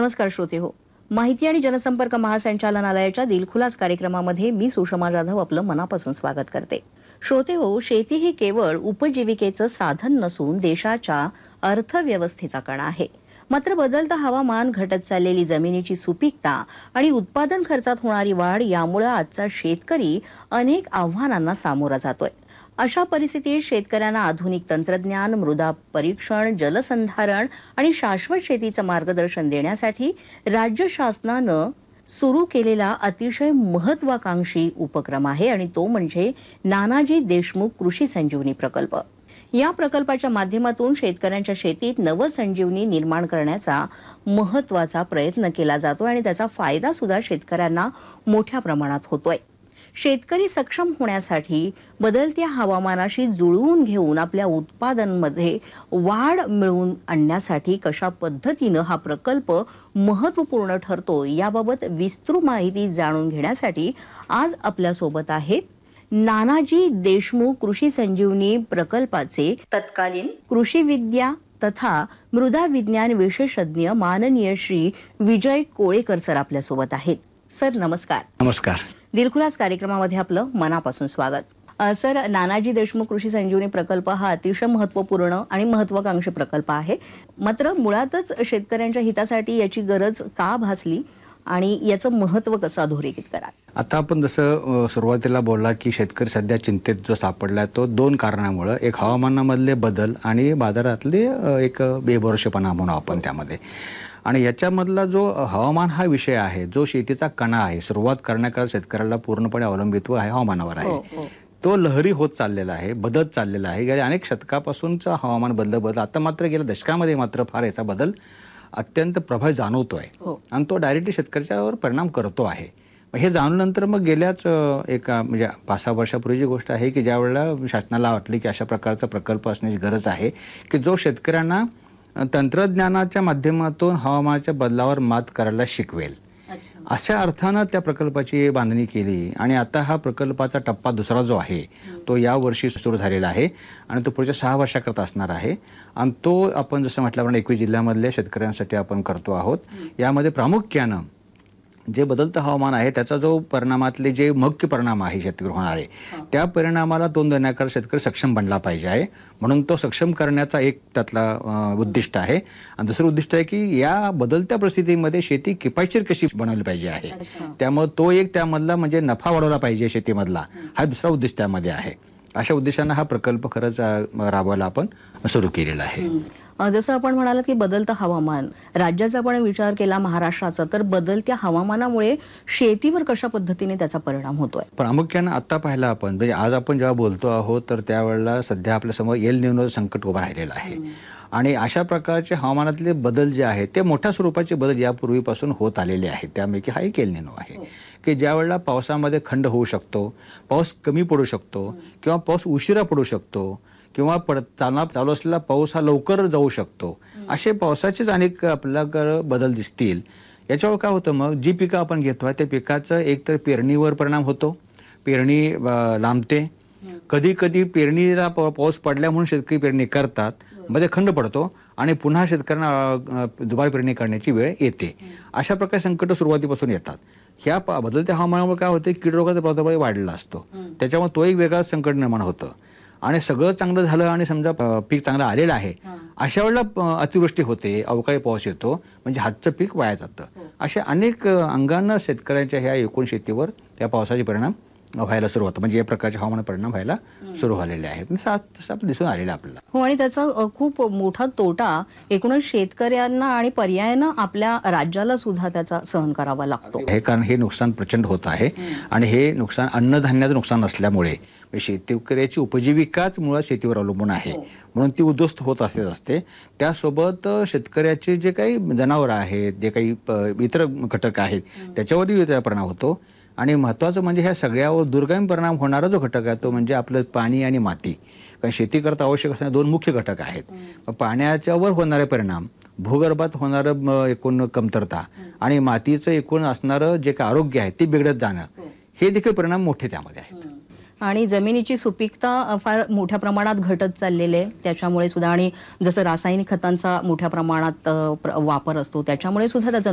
नमस्कार श्रोते हो. माहिती आणि जनसंपर्क महासंचालनालयाच्या दिलखुलास कार्यक्रमामध्ये मी सुषमा जाधव आपलं मनापासून स्वागत करते. श्रोते हो, शेती ही केवळ उपजीविकेचं साधन नसून देशाच्या अर्थव्यवस्थेचा कणा आहे. मात्र बदलतं हवामान, घटत चाललेली जमिनीची सुपीकता आणि उत्पादन खर्चात होणारी वाढ यामुळे आजचा शेतकरी अनेक आव्हानांना सामोरा जातोय. अशा परिस्थितीत शेतकऱ्यांना आधुनिक तंत्रज्ञान, मृदा परीक्षण, जलसंधारण आणि शाश्वत शेतीचं मार्गदर्शन देण्यासाठी राज्य शासनानं सुरू केलेला अतिशय महत्वाकांक्षी उपक्रम आहे आणि तो म्हणजे नानाजी देशमुख कृषी संजीवनी प्रकल्प. या प्रकल्पाच्या माध्यमातून शेतकऱ्यांच्या शेतीत नवसंजीवनी निर्माण करण्याचा महत्वाचा प्रयत्न केला जातो आणि त्याचा फायदा सुद्धा शेतकऱ्यांना मोठ्या प्रमाणात होतोय. शेतकरी सक्षम होण्यासाठी बदलत्या हवामानाशी जुळवून घेऊन आपल्या उत्पादनामध्ये वाढ मिळवून आणण्यासाठी कशा पद्धतीनं हा प्रकल्प महत्त्वपूर्ण ठरतो याबाबत विस्तृत माहिती जाणून घेण्यासाठी आज आपल्या सोबत आहेत नानाजी देशमुख कृषी संजीवनी प्रकल्पाचे तत्कालीन कृषी विद्या तथा मृदा विज्ञान विशेषज्ञ माननीय श्री विजय कोळेकर सर आपल्या सोबत आहेत. सर नमस्कार. नमस्कार. दिलखुलास कार्यक्रमामध्ये आपलं मनापासून स्वागत. सर, नानाजी देशमुख कृषी संजीवनी प्रकल्प हा अतिशय महत्त्वपूर्ण आणि महत्वाकांक्षी प्रकल्प आहे. मात्र मुळातच शेतकऱ्यांच्या हितासाठी याची गरज का भासली आणि याचं महत्त्व कसं अधोरेखित कराल? आता आपण जसं सुरुवातीला बोलला की शेतकरी सध्या चिंतेत जो सापडला तो दोन कारणामुळे, एक हवामानामधले बदल आणि बाजारातले एक बेभरोसेपणा म्हणू आपण त्यामध्ये. आणि याच्यामधला जो हवामान हा विषय आहे, जो शेतीचा कणा आहे, सुरुवात करण्याकरता शेतकऱ्याला पूर्णपणे अवलंबित्व आहे हवामानावर आहे. तो लहरी होत चाललेला आहे, बदलत चाललेला आहे. गेल्या अनेक शतकापासूनचा हवामान बदल आता मात्र गेल्या दशकामध्ये मात्र फार याचा बदल अत्यंत प्रभावी जाणवतोय आणि तो डायरेक्टली शेतकऱ्याच्यावर परिणाम करतो आहे. हे जाणल्यानंतर मग गेल्याच म्हणजे 5-6 वर्षापूर्वीची गोष्ट आहे की ज्या वेळेला शासनाला वाटली की अशा प्रकारचा प्रकल्प असण्याची गरज आहे की जो शेतकऱ्यांना तंत्रज्ञानाच्या माध्यमातून हवामानाच्या बदलावर मात करायला शिकवेल. अशा अर्थानं त्या प्रकल्पाची बांधणी केली आणि आता हा प्रकल्पाचा टप्पा दुसरा जो आहे तो या वर्षी सुरू झालेला आहे आणि तो पुढच्या 6 वर्षाकरता असणार आहे. आणि तो आपण जसं म्हटल्याप्रमाणे 21 जिल्ह्यामधल्या शेतकऱ्यांसाठी आपण करतो आहोत. यामध्ये प्रामुख्यानं जे बदलतं हवामान आहे त्याचा जो परिणामातले जे मुख्य परिणाम आहे शेतकरी होणारे त्या परिणामाला तोंड देण्याकरता शेतकरी सक्षम बनला पाहिजे आहे. म्हणून तो सक्षम करण्याचा एक त्यातला उद्दिष्ट आहे. आणि दुसरं उद्दिष्ट आहे की या बदलत्या परिस्थितीमध्ये शेती किफायतशीर कशी बनवली पाहिजे आहे. त्यामुळे तो एक त्यामधला म्हणजे नफा वाढवला पाहिजे शेतीमधला, हा दुसरा उद्दिष्ट त्यामध्ये आहे. अशा उद्देशानं हा प्रकल्प खरंच राबवायला आपण सुरू केलेला आहे. जसं आपण म्हणालात की बदलतं हवामान, राज्याचा पण विचार केला महाराष्ट्राचा, तर बदलत्या हवामानामुळे शेतीवर कशा पद्धतीने त्याचा परिणाम होतोय? प्रामुख्यानं आता पाहिलं आपण म्हणजे आज आपण जेव्हा बोलतो आहोत तर त्यावेळेला सध्या आपल्यासमोर एल निनो संकट उभं राहिलेलं आहे. आणि अशा प्रकारचे हवामानातले बदल जे आहेत ते मोठ्या स्वरूपाचे बदल यापूर्वीपासून होत आलेले आहेत. त्यापैकी हा एक एल निनो आहे की ज्या वेळेला पावसामध्ये खंड होऊ शकतो, पाऊस कमी पडू शकतो किंवा पाऊस उशिरा पडू शकतो किंवा चालू असलेला पाऊस हा लवकर जाऊ शकतो. असे पावसाचेच अनेक आपल्याकडे बदल दिसतील. याच्यावर काय होतं, मग जी पिकं आपण घेतोय त्या पिकाचं एकतर पेरणीवर परिणाम होतो, पेरणी लांबते. कधी कधी पेरणीला पाऊस पडल्या म्हणून शेतकरी पेरणी करतात, मध्ये खंड पडतो आणि पुन्हा शेतकऱ्यांना दुबार पेरणी करण्याची वेळ येते. अशा प्रकारे संकट सुरुवातीपासून येतात. ह्या बदलत्या हवामानामुळे काय होतं, कीड रोगाचा प्रादुर्भाव वाढलेला असतो, त्याच्यामुळे तो एक वेगळा संकट निर्माण होतं. आणि सगळं चांगलं झालं आणि समजा पीक चांगलं आलेलं आहे, अशा वेळेला अतिवृष्टी होते, अवकाळी पाऊस येतो, म्हणजे हातचं पीक वाया जातं. अशा अनेक अंगांना शेतकऱ्यांच्या ह्या एकूण शेतीवर त्या पावसाचे परिणाम व्हायला सुरू होतं. म्हणजे या प्रकारचे हवामान परिणाम व्हायला सुरू झालेले आहेत. तसं आपलं दिसून आलेलं आपल्याला. हो, आणि त्याचा खूप मोठा तोटा एकूणच शेतकऱ्यांना आणि पर्यायानं आपल्या राज्याला सुद्धा त्याचा सहन करावा लागतो. हे कारण हे नुकसान प्रचंड होत आहे आणि हे नुकसान अन्नधान्याचं नुकसान असल्यामुळे शेतकऱ्याची उपजीविकाच मुळात शेतीवर अवलंबून आहे, म्हणून ती उद्ध्वस्त होत असते. त्यासोबत शेतकऱ्याचे जे काही जनावरं आहेत, जे काही इतर घटक आहेत त्याच्यावरही त्याचा परिणाम होतो. आणि महत्त्वाचं म्हणजे ह्या सगळ्यावर दुर्गम परिणाम होणारा जो घटक आहे तो म्हणजे आपलं पाणी आणि माती. कारण शेती करता आवश्यक असणारे 2 मुख्य घटक आहेत. पाण्याच्यावर होणारे परिणाम, भूगर्भात होणारं एकूण कमतरता आणि मातीचं एकूण असणारं जे काही आरोग्य आहे ते बिघडत जाणं, हे देखील परिणाम मोठे त्यामध्ये आहेत. आणि जमिनीची सुपीकता फार मोठ्या प्रमाणात घटत चाललेली आहे त्याच्यामुळे सुद्धा, आणि जसं रासायनिक खतांचा मोठ्या प्रमाणात वापर असतो त्याच्यामुळे सुद्धा त्याचा